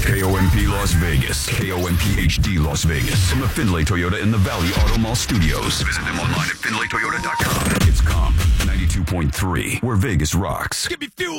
KOMP Las Vegas. KOMP HD Las Vegas. From the Findlay Toyota in the Valley Auto Mall Studios. Visit them online at FindlayToyota.com. It's Comp 92.3, where Vegas rocks. Give me fuel.